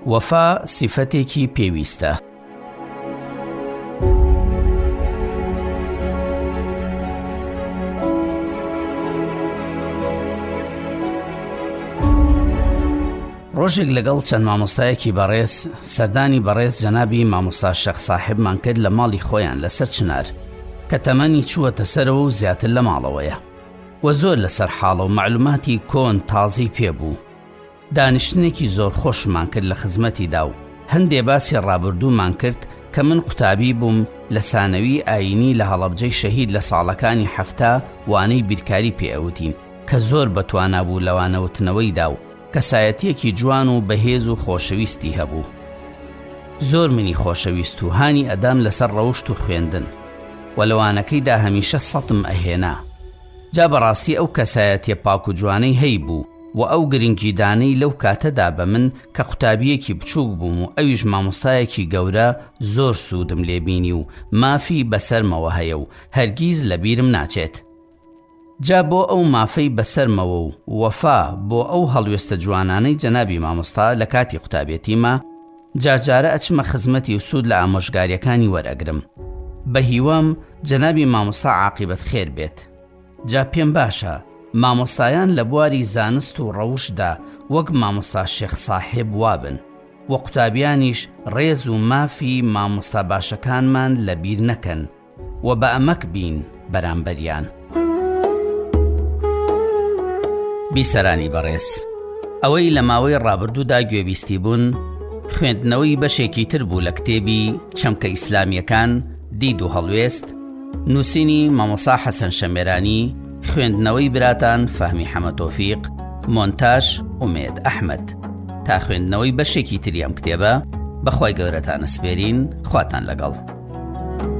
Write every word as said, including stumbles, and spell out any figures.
وەفا سیفەتێکی پێویستە. ڕۆژێک لەگەڵ چەند مامۆستایەکی بەڕێز سەردانی بەڕێز جەنابی مامۆستا شێخ ساحیبمان کرد لە ماڵی خۆیان لەسەر چنار کە تەمەنی چووەتە سەرەوە و زیاتر لە ماڵەوەیە و زۆر لەسەر حاڵە و معلوماتی کۆن تازی پێبوو. دانیشتنێکی زۆر خۆشمان کرد لە خزمەتیدا و هەندێ باسی ڕابردوومان کرد کە من قوتابی بووم لە سانەوی ئاینی لە هەڵەبجەی شەهید لە ساڵەکانی حەفتا وانەی بیرکاری پێئەوتین کە زۆر بەتوانا بوو لەوانەوتنەوەیدا و کەسایەتیەکی جوان و بەهێز و خۆشەویستی هەبوو. زۆر منی خۆشەویست و هانی ئەدام لەسەر ڕەوشت و خوێندن و لەوانەکەیدا هەمیشە سەتم ئەهێنا. جا بەڕاستی ئەو کەسایەتیە پاک و جوانەی هەی بوو و ئەو گرنگیدانەی لەو کاتەدا بە من کە قوتابیەکی بچووک بووم و ئەویش مامۆستایەکی گەورە زۆر سوودم لێبینی و مافی بەسەرمەوە هەیە و هەرگیز لە بیرم ناچێت. جا بۆ ئەو مافەی بەسەرمەوە و وەفا بۆ ئەو هەڵوێستە جوانانەی جەنابی مامۆستا لە کاتی قوتابیەتیمە جارجارە ئەچمە خزمەتی و سوود لە ئامۆژگاریەکانی وەرئەگرم. بە هیوام جەنابی مامۆستا عاقیبەت خێر بێت. جا پێم باشە مامۆستایان لە بواری زانست و ڕەوشدا وەک مامۆستا شێخ ساحیب وابن و قوتابیانیش ڕێز و مافی مامۆستا باشەکانمان لە بیر نەکەن و بە ئەمەک بین بەرامبەریان. بیسەرانی بەڕێز، ئەوەی لە ماوەی ڕابردوودا گوێبیستی بوون خوێندنەوەی بەشێکی تر بوو لە کتێبی چەمکە ئیسلامیەکان دید و هەڵوێست نووسینی مامۆستا حەسەن شەمێرانی، خوێندنەوەی براتان فەهمی حەمە تۆفیق، مۆنتاژ ئومێد ئەحمەد. تا خوێندنەوەی بەشێکی تری ئەم کتێبە بەخوای گەورەتان ئەسپێرین، خواتان لەگەڵ.